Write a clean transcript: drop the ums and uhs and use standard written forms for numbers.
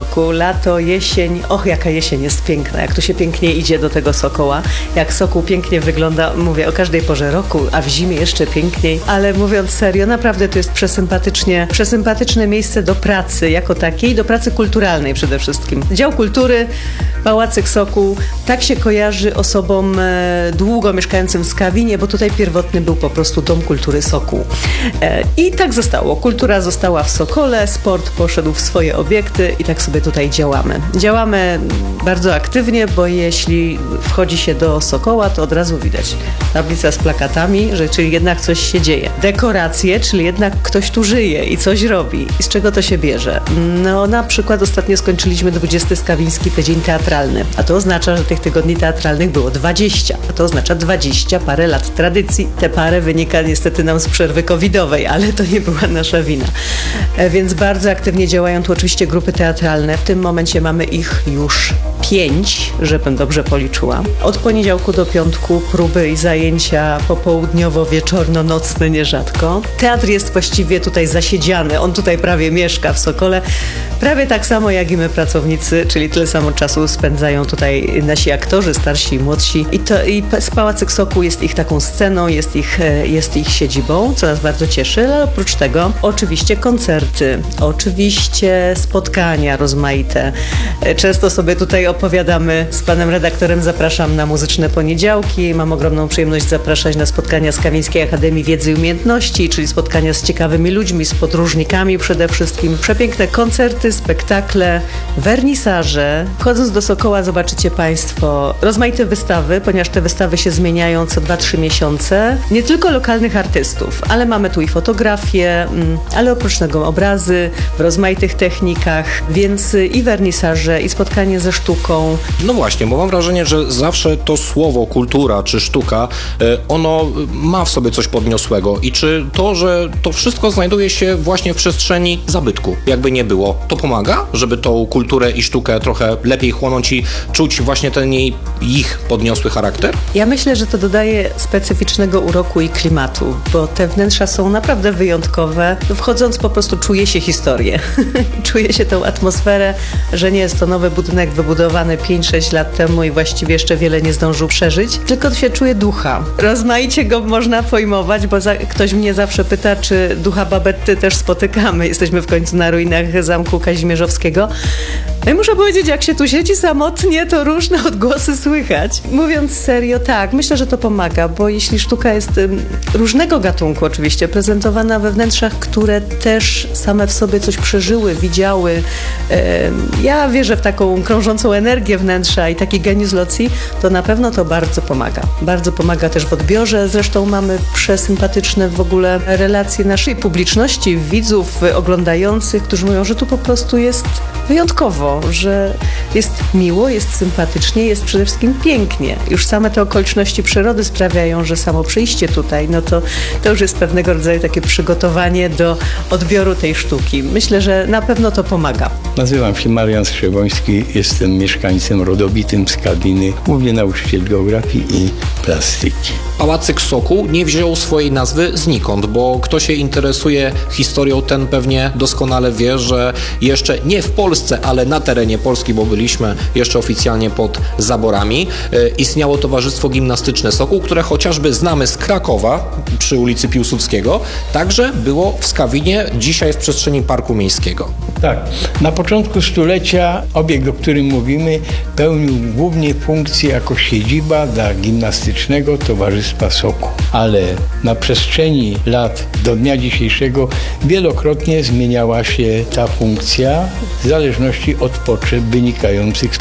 roku, lato, jesień. Och, jaka jesień jest piękna, jak tu się pięknie idzie do tego Sokoła. Jak Sokół pięknie wygląda, mówię o każdej porze roku, a w zimie jeszcze piękniej. Ale mówiąc serio, naprawdę to jest przesympatyczne miejsce do pracy jako takiej, do pracy kulturalnej przede wszystkim. Dział Kultury, Pałacyk Sokół, tak się kojarzy osobom długo mieszkającym w Skawinie, bo tutaj pierwotny był po prostu Dom Kultury Sokół. I tak zostało. Kultura została w Sokole, sport poszedł w swoje obiekty i tak sobie tutaj działamy. Działamy bardzo aktywnie, bo jeśli wchodzi się do Sokoła, to od razu widać tablica z plakatami, czyli jednak coś się dzieje. Dekoracje, czyli jednak ktoś tu żyje i coś robi. I z czego to się bierze? No na przykład ostatnio skończyliśmy 20. Skawiński Tydzień Teatralny, a to oznacza, że tych tygodni teatralnych było 20, a to oznacza 20 parę lat tradycji. Te parę wynika niestety nam z przerwy covidowej, ale to nie była nasza wina. Więc bardzo aktywnie działają tu oczywiście grupy teatralne. W tym momencie mamy ich już 5, żebym dobrze policzyła. Od poniedziałku do piątku próby i zajęcia popołudniowo-wieczorno-nocne nierzadko. Teatr jest właściwie tutaj zasiedziany. On tutaj prawie mieszka w Sokole. Prawie tak samo jak i my pracownicy, czyli tyle samo czasu spędzają tutaj nasi aktorzy, starsi i młodsi. I Pałacyk Sokół jest ich taką sceną, jest ich siedzibą, co nas bardzo cieszy, ale oprócz tego oczywiście koncerty, oczywiście spotkania rozmaite. Często sobie tutaj opowiadamy z panem redaktorem, zapraszam na muzyczne poniedziałki. Mam ogromną przyjemność zapraszać na spotkania z Skawińskiej Akademii Wiedzy i Umiejętności, czyli spotkania z ciekawymi ludźmi, z podróżnikami przede wszystkim. Przepiękne koncerty, spektakle, wernisaże. Wchodząc do Sokoła zobaczycie państwo rozmaite wystawy, ponieważ te wystawy się zmieniają co 2-3 miesiące. Nie tylko lokalnych artystów, ale mamy tu i fotografie, ale oprócz tego obrazy w rozmaitych technikach, więc i wernisaże, i spotkanie ze sztuką. No właśnie, bo mam wrażenie, że zawsze to słowo kultura czy sztuka, ono ma w sobie coś podniosłego i czy to, że to wszystko znajduje się właśnie w przestrzeni zabytku, jakby nie było, to pomaga, żeby tą kulturę i sztukę trochę lepiej chłonąć i czuć właśnie ten ich podniosły charakter? Ja myślę, że to dodaje specyficznego uroku i klimatu, bo te wnętrza są naprawdę wyjątkowe. Wchodząc po prostu czuje się historię. Czuje się tą atmosferę, że nie jest to nowy budynek wybudowany 5-6 lat temu i właściwie jeszcze wiele nie zdążył przeżyć, tylko się czuje ducha. Rozmaicie go można pojmować, bo ktoś mnie zawsze pyta, czy ducha Babetty też spotykamy. Jesteśmy w końcu na ruinach Zamku Kazimierzowskiego. No i muszę powiedzieć, jak się tu siedzi samotnie, to różne odgłosy słychać. Mówiąc serio, tak, myślę, że to pomaga, bo jeśli sztuka jest różnego gatunku oczywiście, prezentowana we wnętrzach, które też same w sobie coś przeżyły, widziały. Ja wierzę w taką krążącą energię wnętrza i taki geniusz loci, to na pewno to bardzo pomaga. Bardzo pomaga też w odbiorze. Zresztą mamy przesympatyczne w ogóle relacje naszej publiczności, widzów oglądających, którzy mówią, że tu po prostu jest wyjątkowo, że jest miło, jest sympatycznie, jest przede wszystkim pięknie. Już same te okoliczności przyrody sprawiają, że samo przyjście tutaj, no to już jest pewnego rodzaju takie przygotowanie do odbioru tej sztuki. Myślę, że na pewno to pomaga. Nazywam się Marian Strzewoński, jestem mieszkańcem rodowitym Skawiny, głównie nauczyciel geografii i plastyki. Pałacyk Sokół nie wziął swojej nazwy znikąd, bo kto się interesuje historią, ten pewnie doskonale wie, że jeszcze nie w Polsce, ale na terenie Polski, bo byliśmy jeszcze oficjalnie pod zaborami, istniało Towarzystwo Gimnastyczne Sokół, które chociażby znamy z Krakowa przy ulicy Piłsudskiego, także było w Skawinie, dzisiaj w przestrzeni Parku Miejskiego. Tak, na początku stulecia obiekt, o którym mówimy, pełnił głównie funkcję jako siedziba dla Gimnastycznego Towarzystwa Sokół, ale na przestrzeni lat do dnia dzisiejszego wielokrotnie zmieniała się ta funkcja w zależności od potrzeb wynikających z